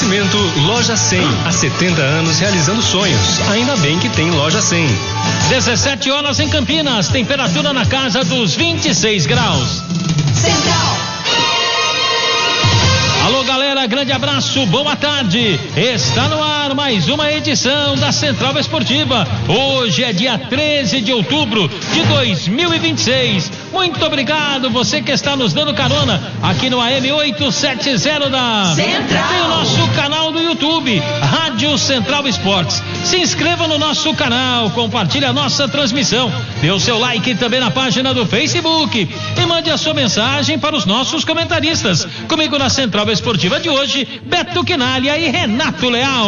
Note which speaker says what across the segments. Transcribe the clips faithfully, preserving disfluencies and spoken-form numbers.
Speaker 1: Oferecimento Loja cem. Há setenta anos realizando sonhos. Ainda bem que tem Loja cem.
Speaker 2: dezessete horas em Campinas. Temperatura na casa dos vinte e seis graus.
Speaker 3: Central.
Speaker 2: Alô, galera, grande abraço, boa tarde. Está no ar mais uma edição da Central Esportiva. Hoje é dia treze de outubro de dois mil e vinte e seis. Muito obrigado, você que está nos dando carona aqui no A M oitocentos e setenta da
Speaker 3: Central.
Speaker 2: Tem o nosso canal do YouTube, Rádio Central Esportes. Se inscreva no nosso canal, compartilhe a nossa transmissão, dê o seu like também na página do Facebook e mande a sua mensagem para os nossos comentaristas. Comigo na Central Esportiva de hoje, Beto Quinalha e Renato Leal.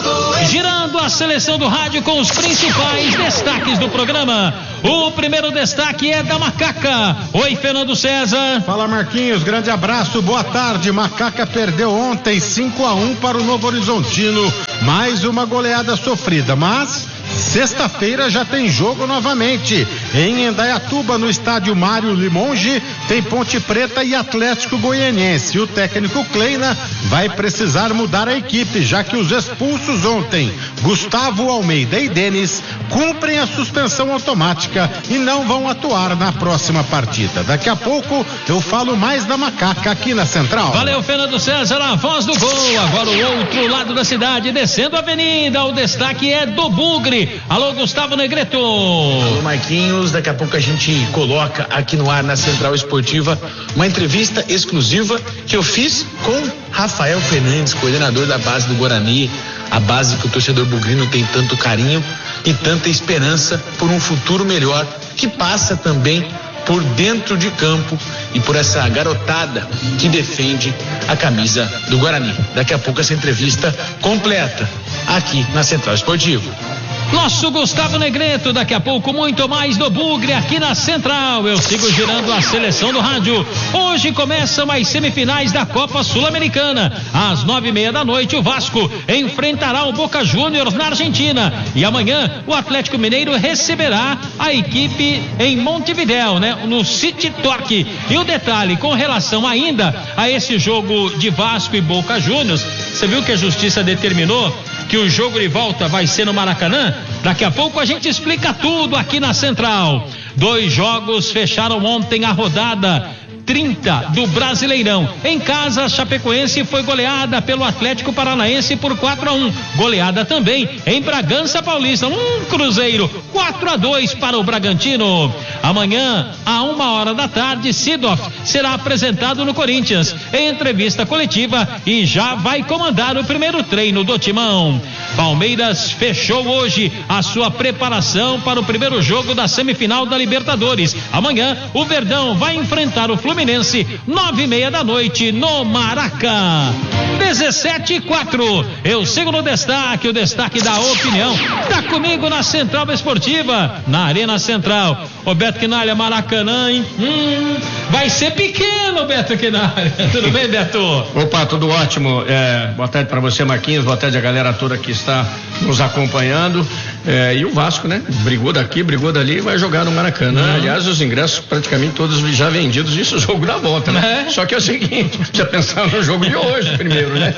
Speaker 2: Girando a seleção do rádio com os principais destaques do programa. O primeiro destaque é da Macaca. Oi, Fernando César.
Speaker 4: Fala, Marquinhos, grande abraço, boa tarde. Macaca perdeu ontem cinco a um para o Novo Horizontino. Mais uma goleada sofrida, mas sexta-feira já tem jogo novamente. Em Indaiatuba, no estádio Mário Limonge, tem Ponte Preta e Atlético Goianiense. O técnico Kleina vai precisar mudar a equipe, já que os expulsos ontem, Gustavo Almeida e Denis, cumprem a suspensão automática e não vão atuar na próxima partida. Daqui a pouco eu falo mais da Macaca aqui na Central.
Speaker 2: Valeu, Fernando César, a voz do gol. Agora o outro lado da cidade, descendo a avenida, o destaque é do Bugre. Alô, Gustavo Negreto.
Speaker 5: Alô, Marquinhos, daqui a pouco a gente coloca aqui no ar na Central Esportiva uma entrevista exclusiva que eu fiz com Rafael Fernandes, coordenador da base do Guarani, a base que o torcedor bugrino tem tanto carinho e tanta esperança por um futuro melhor, que passa também por dentro de campo e por essa garotada que defende a camisa do Guarani. Daqui a pouco essa entrevista completa aqui na Central Esportiva.
Speaker 2: Nosso Gustavo Negreto, daqui a pouco muito mais do Bugre aqui na Central. Eu sigo girando a seleção do rádio. Hoje começam as semifinais da Copa Sul-Americana. Às nove e meia da noite, o Vasco enfrentará o Boca Juniors na Argentina. E amanhã o Atlético Mineiro receberá a equipe em Montevidéu, né? No City Torque. E o detalhe com relação ainda a esse jogo de Vasco e Boca Juniors, você viu que a justiça determinou que o jogo de volta vai ser no Maracanã? Daqui a pouco a gente explica tudo aqui na Central. Dois jogos fecharam ontem a rodada trinta do Brasileirão. Em casa, a Chapecoense foi goleada pelo Atlético Paranaense por quatro a um. Goleada também em Bragança Paulista. Um Cruzeiro, quatro a dois para o Bragantino. Amanhã, a uma hora da tarde, Sidoff será apresentado no Corinthians em entrevista coletiva e já vai comandar o primeiro treino do Timão. Palmeiras fechou hoje a sua preparação para o primeiro jogo da semifinal da Libertadores. Amanhã, o Verdão vai enfrentar o Fluminense Fluminense, nove e meia da noite no Maraca. dezessete e quatro. Eu sigo no destaque, o destaque da opinião. Tá comigo na Central Esportiva, na Arena Central. Ô Beto Quinalha, Maracanã, hein? Hum, vai ser pequeno, Beto Quinalha. Tudo bem, Beto?
Speaker 6: Opa, tudo ótimo. É, boa tarde para você, Marquinhos. Boa tarde a galera toda que está nos acompanhando. É, e o Vasco, né? Brigou daqui, brigou dali e vai jogar no Maracanã. Uhum. Aliás, os ingressos praticamente todos já vendidos. Isso é o jogo da volta, né? É. Só que é o seguinte, precisa pensar no jogo de hoje primeiro, né?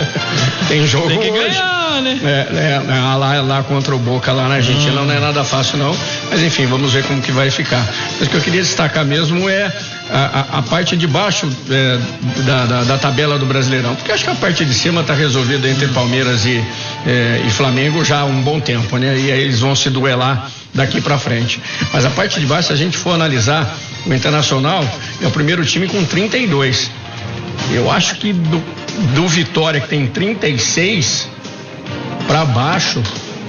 Speaker 6: Tem jogo
Speaker 2: Tem que
Speaker 6: hoje.
Speaker 2: ganhar, né?
Speaker 6: É, é, lá, lá contra o Boca, lá na Argentina, hum. não é nada fácil, não. Mas enfim, vamos ver como que vai ficar. Mas o que eu queria destacar mesmo é a, a, a parte de baixo é, da, da, da tabela do Brasileirão. Porque acho que a parte de cima está resolvida entre Palmeiras e, é, e Flamengo já há um bom tempo, né? E aí eles vão se duelar daqui para frente. Mas a parte de baixo, se a gente for analisar, o Internacional é o primeiro time com trinta e dois. Eu acho que do, do Vitória, que tem trinta e seis, para baixo,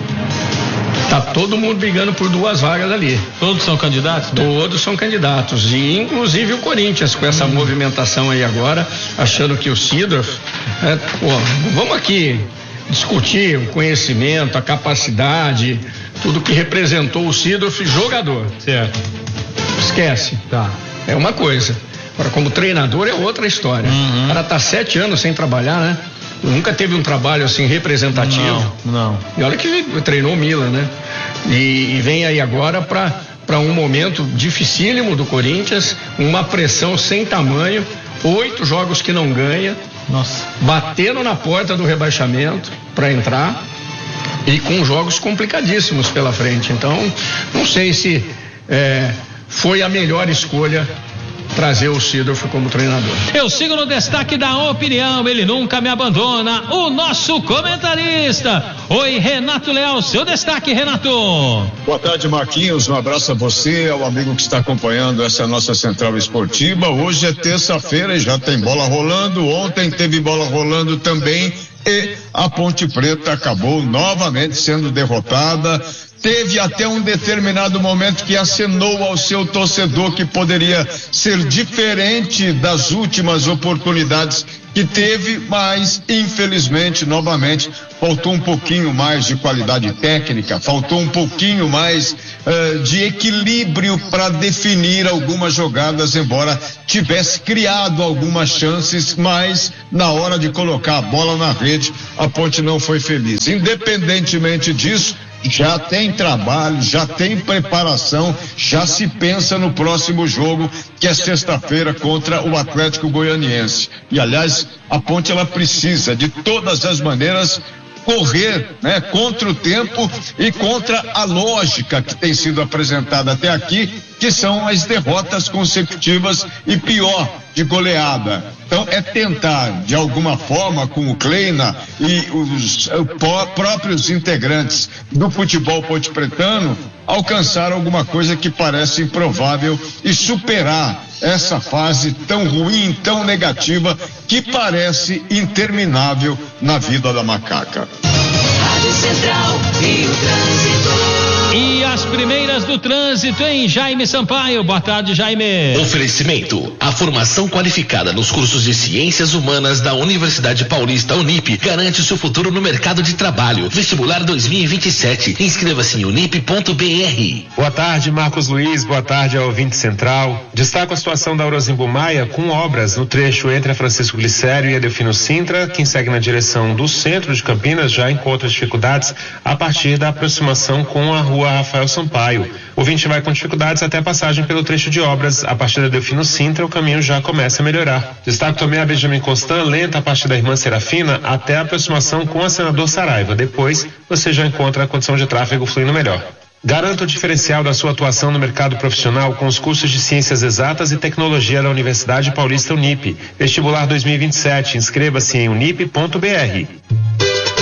Speaker 6: tá todo mundo brigando por duas vagas ali.
Speaker 2: Todos são candidatos? Né?
Speaker 6: Todos são candidatos, e inclusive o Corinthians com essa hum. movimentação aí agora, achando que o Sidorf, é, pô, vamos aqui discutir o conhecimento, a capacidade, tudo que representou o Sidorf jogador.
Speaker 2: Certo.
Speaker 6: Esquece.
Speaker 2: Tá.
Speaker 6: É uma coisa. Agora, como treinador é outra história. Uhum. O cara tá sete anos sem trabalhar, né? Nunca teve um trabalho assim representativo.
Speaker 2: Não, não.
Speaker 6: E olha que treinou o Milan, né? E, e vem aí agora para para um momento dificílimo do Corinthians, uma pressão sem tamanho, oito jogos que não ganha,
Speaker 2: Nossa.
Speaker 6: Batendo na porta do rebaixamento para entrar e com jogos complicadíssimos pela frente. Então, não sei se é, foi a melhor escolha trazer o Seedorf como treinador.
Speaker 2: Eu sigo no destaque da opinião, ele nunca me abandona, o nosso comentarista. Oi, Renato Leal, seu destaque, Renato.
Speaker 3: Boa tarde, Marquinhos, um abraço a você, ao amigo que está acompanhando essa nossa central esportiva. Hoje é terça-feira e já tem bola rolando, ontem teve bola rolando também e a Ponte Preta acabou novamente sendo derrotada. Teve até um determinado momento que acenou ao seu torcedor que poderia ser diferente das últimas oportunidades que teve, mas infelizmente, novamente, faltou um pouquinho mais de qualidade técnica, faltou um pouquinho mais uh, de equilíbrio para definir algumas jogadas, embora tivesse criado algumas chances, mas na hora de colocar a bola na rede, a Ponte não foi feliz. Independentemente disso, já tem trabalho, já tem preparação, já se pensa no próximo jogo, que é sexta-feira contra o Atlético Goianiense. E aliás, a Ponte ela precisa de todas as maneiras correr, né, contra o tempo e contra a lógica que tem sido apresentada até aqui, que são as derrotas consecutivas e pior, de goleada. Então é tentar, de alguma forma, com o Kleina e os uh, próprios integrantes do futebol pontepretano, alcançar alguma coisa que parece improvável e superar essa fase tão ruim, tão negativa, que parece interminável na vida da macaca.
Speaker 7: Rádio Central e o trânsito.
Speaker 2: E as primeiras do trânsito em Jaime Sampaio. Boa tarde, Jaime.
Speaker 8: Oferecimento: a formação qualificada nos cursos de Ciências Humanas da Universidade Paulista Unip garante seu futuro no mercado de trabalho. Vestibular dois mil e vinte e sete. Inscreva-se em unip ponto b r.
Speaker 9: Boa tarde, Marcos Luiz. Boa tarde ao ouvinte central. Destaco a situação da Orozimbo Maia com obras no trecho entre a Francisco Glicério e a Delfino Sintra. Quem segue na direção do centro de Campinas já encontra dificuldades a partir da aproximação com a rua Rafael Sampaio. O ouvinte vai com dificuldades até a passagem pelo trecho de obras. A partir da Delfino Sintra, o caminho já começa a melhorar. Destaco também a Benjamin Constant, lenta a partir da Irmã Serafina até a aproximação com a Senador Saraiva. Depois, você já encontra a condição de tráfego fluindo melhor. Garanta o diferencial da sua atuação no mercado profissional com os cursos de Ciências Exatas e Tecnologia da Universidade Paulista Unip. Vestibular dois mil e vinte e sete. Inscreva-se em unip ponto b r.